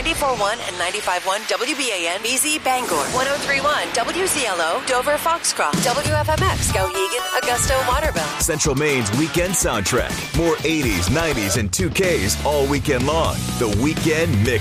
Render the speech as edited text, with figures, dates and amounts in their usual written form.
94.1 and 95.1 WBAN BZ Bangor, 103.1 WZLO Dover Foxcroft, WFMX Skowhegan Augusta Waterville. Central Maine's weekend soundtrack. More 80s, 90s, and 2Ks all weekend long. The Weekend Mix.